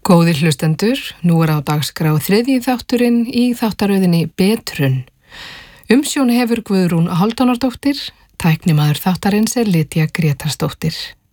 Góðir hlustendur, nú á dagskrá þriðji þátturinn í þáttaröðinni Betrun. Umsjón hefur Guðrún Hálfdánardóttir, tæknimaður þáttarins Lydia Grétarsdóttir.